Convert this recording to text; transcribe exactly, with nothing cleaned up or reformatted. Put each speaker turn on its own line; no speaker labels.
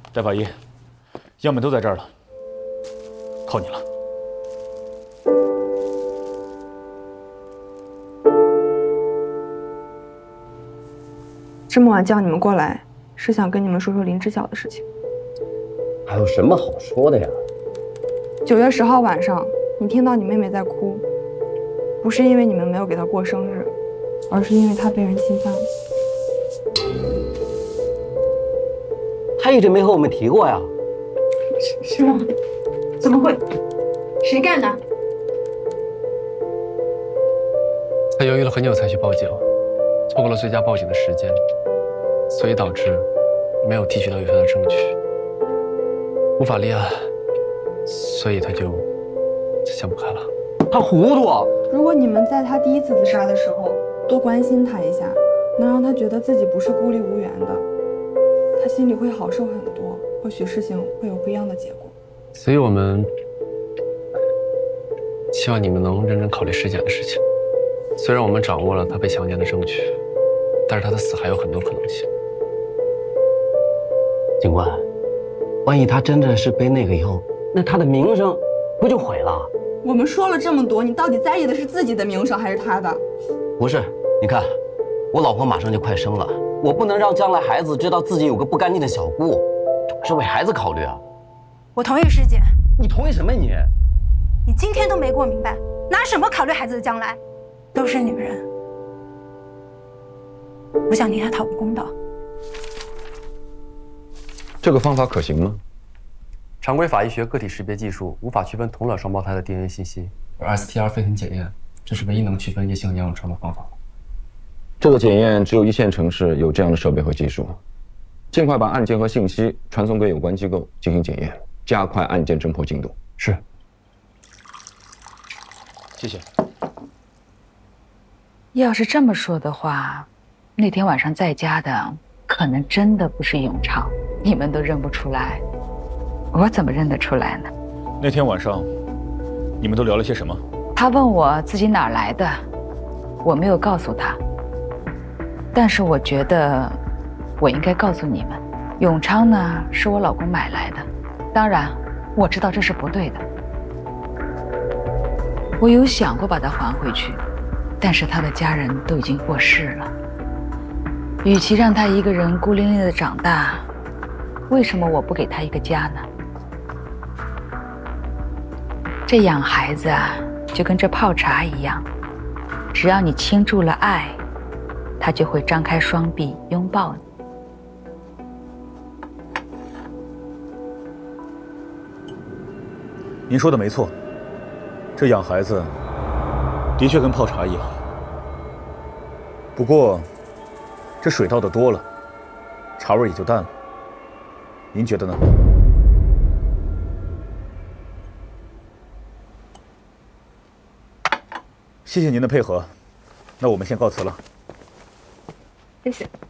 戴法医，样本都在这儿了，靠你了。
这么晚叫你们过来，是想跟你们说说林知晓的事情。
还有什么好说的呀？
九月十号晚上，你听到你妹妹在哭，不是因为你们没有给她过生日，而是因为她被人侵犯了。
她一直没和我们提过呀。
是是吗？怎么会？谁干的？
他犹豫了很久才去报警，错过了最佳报警的时间，所以导致没有提取到有效的证据，无法立案，所以他就想不开了。
他糊涂啊！
如果你们在他第一次自杀的时候多关心他一下，能让他觉得自己不是孤立无援的，他心里会好受很多，或许事情会有不一样的结果。
所以我们希望你们能认真考虑尸检的事情。虽然我们掌握了他被强奸的证据，但是他的死还有很多可能性。
警官，万一他真的是被那个以后，那他的名声不就毁了？
我们说了这么多，你到底在意的是自己的名声还是他的？
不是，你看，我老婆马上就快生了，我不能让将来孩子知道自己有个不干净的小姑，我是为孩子考虑啊。
我同意尸检。
你同意什么你？
你今天都没给我明白，拿什么考虑孩子的将来？都是女人，我想替她讨个公道。
这个方法可行吗？
常规法医学个体识别技术无法区分同卵双胞胎的 D N A 信息，而 S T R 沸腾检验，这是唯一能区分异性阳双的方法。
这个检验只有一线城市有这样的设备和技术。尽快把案件和信息传送给有关机构进行检验，加快案件侦破进度。
是。
谢谢。
要是这么说的话，那天晚上在家的可能真的不是永昌，你们都认不出来，我怎么认得出来呢？
那天晚上，你们都聊了些什么？
他问我自己哪儿来的，我没有告诉他。但是我觉得我应该告诉你们，永昌呢是我老公买来的，当然我知道这是不对的。我有想过把它还回去，但是他的家人都已经过世了，与其让他一个人孤零零的长大，为什么我不给他一个家呢？这养孩子啊，就跟这泡茶一样，只要你倾注了爱，他就会张开双臂拥抱你。
您说的没错，这养孩子的确跟泡茶一样。不过，这水倒的多了，茶味也就淡了。您觉得呢？谢谢您的配合，那我们先告辞了。
谢谢。